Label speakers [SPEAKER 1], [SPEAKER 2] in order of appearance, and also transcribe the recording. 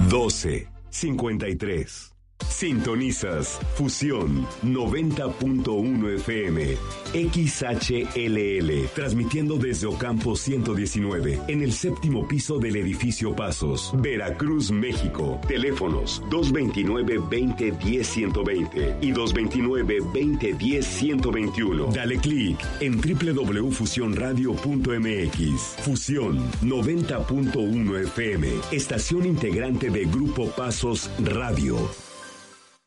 [SPEAKER 1] 1253. Sintonizas Fusión 90.1 FM, XHLL, transmitiendo desde Ocampo 119, en el séptimo piso del edificio Pasos, Veracruz, México. Teléfonos 229-2010-120 y 229-2010-121. Dale clic en www.fusionradio.mx. Fusión 90.1 FM, estación integrante de Grupo Pasos Radio.